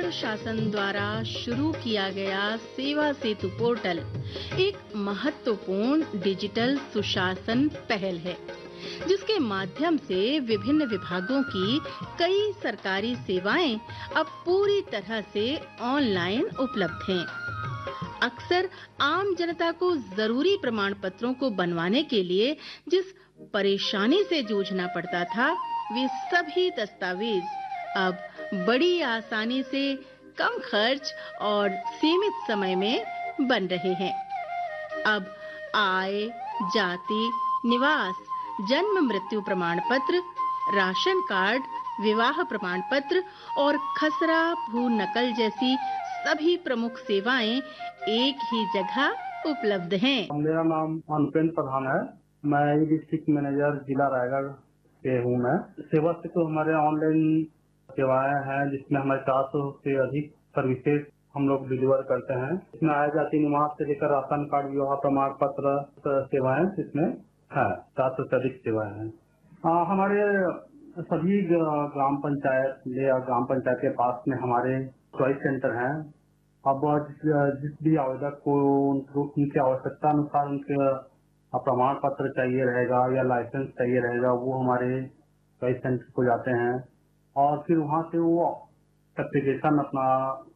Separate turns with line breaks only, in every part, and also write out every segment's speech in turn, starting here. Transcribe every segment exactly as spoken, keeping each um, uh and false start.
केंद्र शासन द्वारा शुरू किया गया सेवा सेतु पोर्टल एक महत्वपूर्ण डिजिटल सुशासन पहल है, जिसके माध्यम से विभिन्न विभागों की कई सरकारी सेवाएं अब पूरी तरह से ऑनलाइन उपलब्ध हैं। अक्सर आम जनता को जरूरी प्रमाण पत्रों को बनवाने के लिए जिस परेशानी से जूझना पड़ता था, वे सभी दस्तावेज अब बड़ी आसानी से कम खर्च और सीमित समय में बन रहे हैं। अब आय, जाति, निवास, जन्म मृत्यु प्रमाण पत्र, राशन कार्ड, विवाह प्रमाण पत्र और खसरा भू नकल जैसी सभी प्रमुख सेवाएं एक ही जगह उपलब्ध हैं।
मेरा नाम अनुपेंद्र प्रधान है। मैं डिस्ट्रिक्ट मैनेजर जिला रायगढ़ से हूँ। मैं सेवा से तो हमारे ऑनलाइन सेवाएं हैं, जिसमें हमारे चार सौ से अधिक सर्विसेज हम लोग डिलीवर करते हैं। इसमें आय, जाति, निवास से लेकर राशन कार्ड, विवाह प्रमाण पत्र सेवाएं इसमें है। चार सौ से अधिक सेवाएं हैं। आ, हमारे सभी ग्राम पंचायत या ग्राम पंचायत के पास में हमारे चॉइस सेंटर हैं। अब जिस भी आवेदक को उनकी आवश्यकता अनुसार उनके प्रमाण पत्र चाहिए रहेगा या लाइसेंस चाहिए रहेगा, वो हमारे चॉइस सेंटर को जाते हैं और फिर वहाँ से वो एप्लीकेशन अपना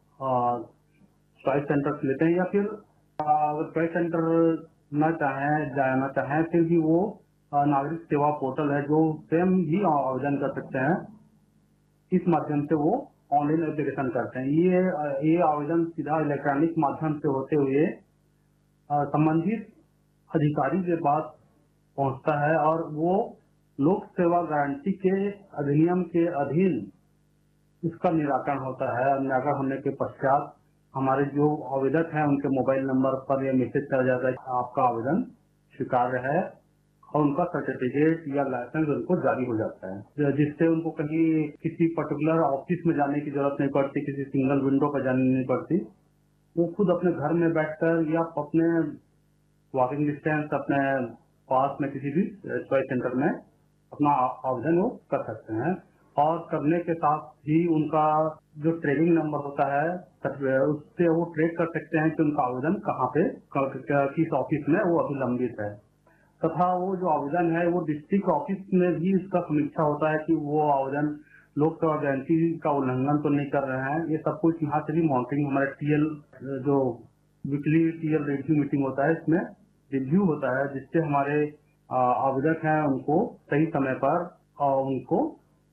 चॉइस सेंटर से लेते हैं, या फिर अगर चॉइस सेंटर न चाहें जाना चाहें फिर भी वो नागरिक सेवा पोर्टल है जो स्वयं भी आवेदन कर सकते हैं। इस माध्यम से वो ऑनलाइन एप्लीकेशन करते हैं। ये ये आवेदन सीधा इलेक्ट्रॉनिक माध्यम से होते हुए संबंधित अधिकारी के पास पहुंचता है और वो लोक सेवा गारंटी के अधिनियम के अधीन इसका निराकरण होता है। निराकरण होने के पश्चात हमारे जो आवेदक हैं उनके मोबाइल नंबर पर यह मैसेज चला जाता है कि आपका आवेदन स्वीकार्य है और उनका सर्टिफिकेट या लाइसेंस उनको जारी हो जाता है, जिससे उनको कहीं किसी पर्टिकुलर ऑफिस में जाने की जरूरत नहीं पड़ती, किसी सिंगल विंडो पर जाने नहीं पड़ती। वो खुद अपने घर में बैठकर या अपने वॉकिंग डिस्टेंस अपने पास में किसी भी चॉइस सेंटर में अपना आवेदन वो कर सकते हैं। और करने के साथ ही उनका जो ट्रैकिंग नंबर होता है उससे वो ट्रैक कर सकते हैं कि उनका आवेदन कहाँ पे किस ऑफिस में वो अभी लंबित है, तथा वो जो आवेदन है वो डिस्ट्रिक्ट ऑफिस में भी इसका समीक्षा होता है कि वो आवेदन लोक सेवा गारंटी का उल्लंघन तो नहीं कर रहे हैं। ये सब कुछ यहाँ से भी मॉनिटरिंग हमारे टीएल जो वीकली टीएल रिव्यू मीटिंग होता है, इसमें रिव्यू होता है, जिससे हमारे आवेदक हैं उनको सही समय पर उनको